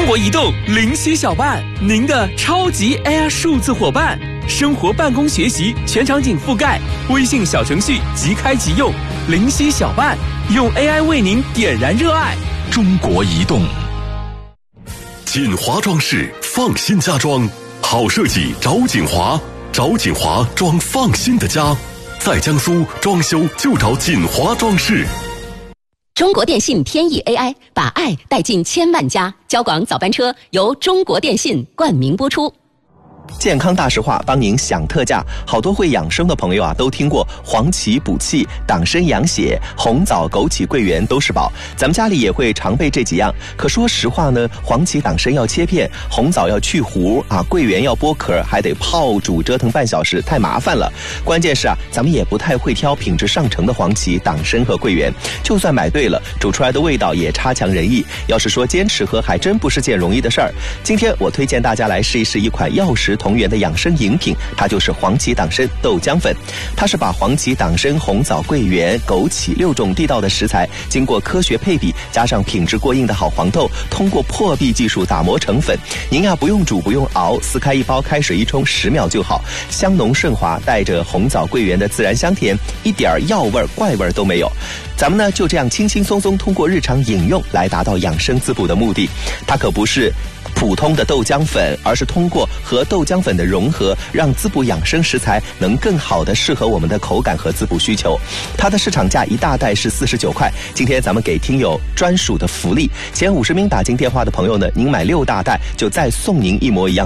国移动灵犀小伴，您的超级 AI 数字伙伴，生活、办公、学习全场景覆盖，微信小程序即开即用。灵犀小伴，用 AI 为您点燃热爱。 中国移动。 锦华装饰，放心家装，好设计找锦华，找锦华装放心的家。在江苏装修就找锦华装饰。 中国电信天翼 AI 把爱带进千万家，交广早班车由中国电信冠名播出。 健康大实话帮您享特价，好多会养生的朋友啊，都听过黄芪补气、党参养血、红枣、枸杞、桂圆都是宝，咱们家里也会常备这几样。可说实话呢，黄芪、党参要切片，红枣要去核啊，桂圆要剥壳，还得泡煮折腾半小时，太麻烦了。关键是啊，咱们也不太会挑品质上乘的黄芪、党参和桂圆，就算买对了，煮出来的味道也差强人意。要是说坚持喝，还真不是件容易的事儿。今天我推荐大家来试一试一款药食同源的养生饮品，它就是黄芪党参豆浆粉。它是把黄芪、党参、红枣、桂圆、枸杞6种地道的食材，经过科学配比，加上品质过硬的好黄豆，通过破壁技术打磨成粉。您呀不用煮不用熬，撕开一包，开水一冲，10秒就好，香浓顺滑，带着红枣桂圆的自然香甜，一点药味怪味都没有。咱们呢就这样轻轻松松通过日常饮用来达到养生滋补的目的。它可不是普通的豆浆粉，而是通过和豆浆粉的融合，让滋补养生食材能更好的适合我们的口感和滋补需求。它的市场价一大袋是49块，今天咱们给听友专属的福利，前50名打进电话的朋友呢，您买6大袋就再送您一模一样